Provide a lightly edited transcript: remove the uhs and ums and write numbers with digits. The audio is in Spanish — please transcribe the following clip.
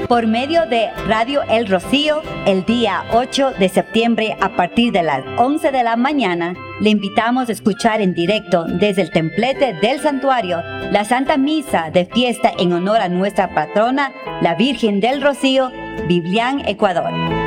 por medio de Radio El Rocío, el día 8 de septiembre a partir de las 11 de la mañana. Le invitamos a escuchar en directo desde el templete del santuario la Santa Misa de fiesta en honor a nuestra patrona, la Virgen del Rocío, Biblián, Ecuador.